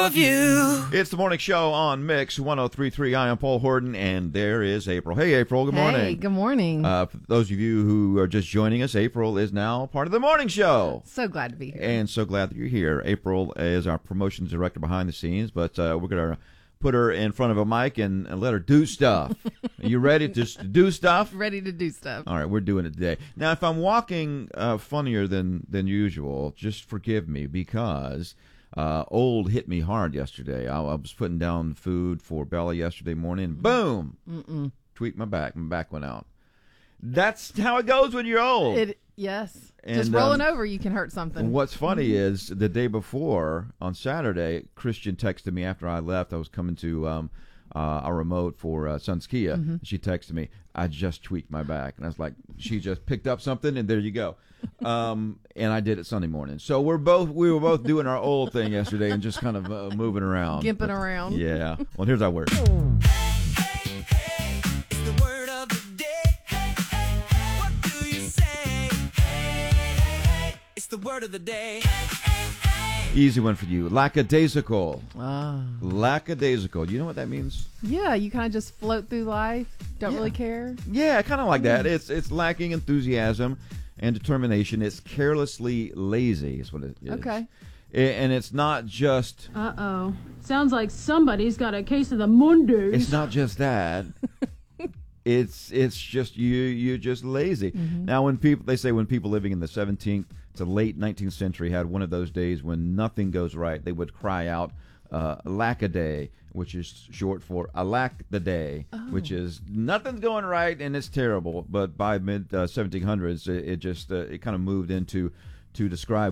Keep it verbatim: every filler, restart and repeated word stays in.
of you. It's the morning show on Mix one oh three point three. I am Paul Horton, and there is April. Hey, April. Good morning. Hey, good morning. Uh, for those of you who are just joining us, April is now part of the morning show. So glad to be here. And so glad that you're here. April is our promotions director behind the scenes, but uh, we're going to put her in front of a mic and, and let her do stuff. Are you ready to just do stuff? Ready to do stuff. All right, we're doing it today. Now, if I'm walking uh, funnier than, than usual, just forgive me because uh, old hit me hard yesterday. I, I was putting down food for Bella yesterday morning. Boom! Mm-mm. Tweaked my back. My back went out. That's how it goes when you're old. It yes. And, Just rolling um, over, you can hurt something. What's funny is the day before, on Saturday, Christian texted me after I left. I was coming to um, uh, a remote for uh, Sunskia. Mm-hmm. She texted me, I just tweaked my back. And I was like, she just picked up something, and there you go. Um, and I did it Sunday morning. So we're both we were both doing our old thing yesterday and just kind of uh, moving around. Gimping But, around. Yeah. Well, here's our word. It's the word of the day. What do you say? It's the word of the day. Easy one for you. Lackadaisical. Ah. Lackadaisical. You know what that means? Yeah, you kind of just float through life. Don't Yeah. really care. Yeah, kind of like that. It's it's lacking enthusiasm and determination. It's carelessly lazy is what it is. Okay. A- And it's not just Uh-oh. Sounds like somebody's got a case of the Mondays. it's not just that. it's it's just you you're just lazy. Mm-hmm. Now when people they say when people living in the seventeenth to late nineteenth century had one of those days when nothing goes right, they would cry out uh, lack-a-day, which is short for alack the day, Oh. which is nothing's going right and it's terrible. But by mid uh, seventeen hundreds, it, it just uh, it kind of moved into to describe